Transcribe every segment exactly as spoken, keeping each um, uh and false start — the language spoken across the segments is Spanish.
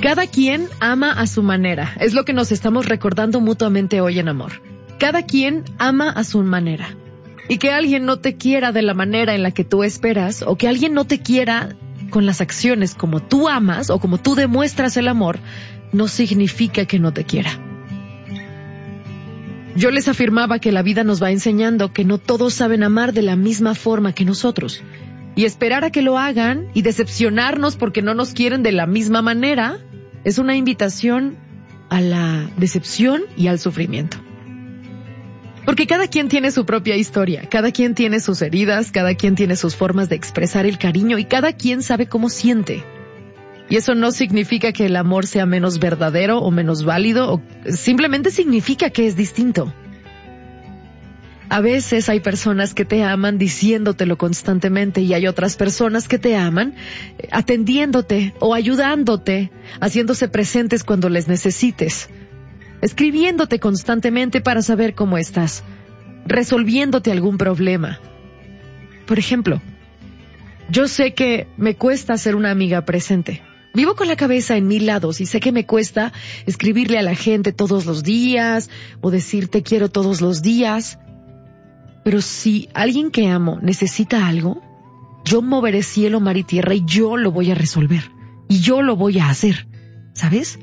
Cada quien ama a su manera. Es lo que nos estamos recordando mutuamente hoy en Amor. Cada quien ama a su manera. Y que alguien no te quiera de la manera en la que tú esperas, o que alguien no te quiera con las acciones como tú amas o como tú demuestras el amor, no significa que no te quiera. Yo les afirmaba que la vida nos va enseñando que no todos saben amar de la misma forma que nosotros. Y esperar a que lo hagan y decepcionarnos porque no nos quieren de la misma manera es una invitación a la decepción y al sufrimiento. Porque cada quien tiene su propia historia, cada quien tiene sus heridas, cada quien tiene sus formas de expresar el cariño y cada quien sabe cómo siente. Y eso no significa que el amor sea menos verdadero o menos válido, o simplemente significa que es distinto. A veces hay personas que te aman diciéndotelo constantemente y hay otras personas que te aman atendiéndote o ayudándote, haciéndose presentes cuando les necesites, escribiéndote constantemente para saber cómo estás, resolviéndote algún problema. Por ejemplo, yo sé que me cuesta ser una amiga presente. Vivo con la cabeza en mil lados y sé que me cuesta escribirle a la gente todos los días o decir te quiero todos los días. Pero si alguien que amo necesita algo, yo moveré cielo, mar y tierra y yo lo voy a resolver. Y yo lo voy a hacer. ¿Sabes?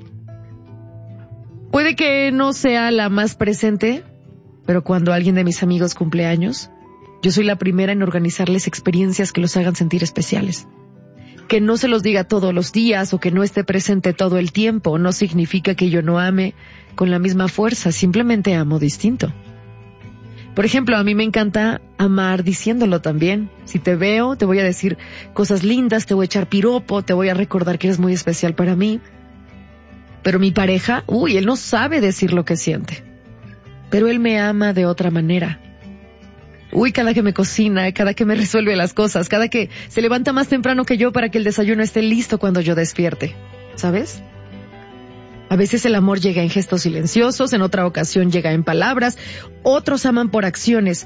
Puede que no sea la más presente, pero cuando alguien de mis amigos cumple años, yo soy la primera en organizarles experiencias que los hagan sentir especiales. Que no se los diga todos los días o que no esté presente todo el tiempo no significa que yo no ame con la misma fuerza, simplemente amo distinto. Por ejemplo, a mí me encanta amar diciéndolo también. Si te veo, te voy a decir cosas lindas, te voy a echar piropo, te voy a recordar que eres muy especial para mí. Pero mi pareja, uy, él no sabe decir lo que siente. Pero él me ama de otra manera. Uy, cada que me cocina, cada que me resuelve las cosas, cada que se levanta más temprano que yo para que el desayuno esté listo cuando yo despierte. ¿Sabes? A veces el amor llega en gestos silenciosos, en otra ocasión llega en palabras, otros aman por acciones.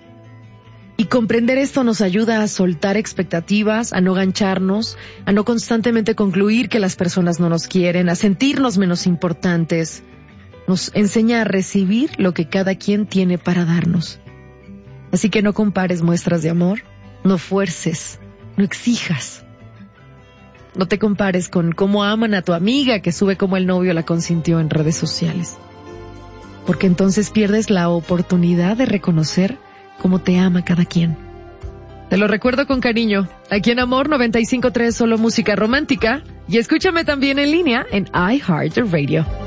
Y comprender esto nos ayuda a soltar expectativas, a no gancharnos, a no constantemente concluir que las personas no nos quieren, a sentirnos menos importantes. Nos enseña a recibir lo que cada quien tiene para darnos. Así que no compares muestras de amor, no fuerces, no exijas. No te compares con cómo aman a tu amiga que sube cómo el novio la consintió en redes sociales. Porque entonces pierdes la oportunidad de reconocer cómo te ama cada quien. Te lo recuerdo con cariño. Aquí en Amor noventa y cinco punto tres, solo música romántica. Y escúchame también en línea en iHeartRadio.